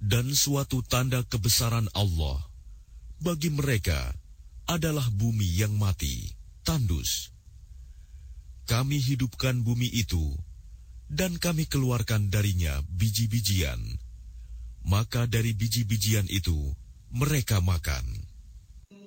Dan suatu tanda kebesaran Allah bagi mereka adalah bumi yang mati, tandus. Kami hidupkan bumi itu, dan kami keluarkan darinya biji-bijian. Maka dari biji-bijian itu mereka makan.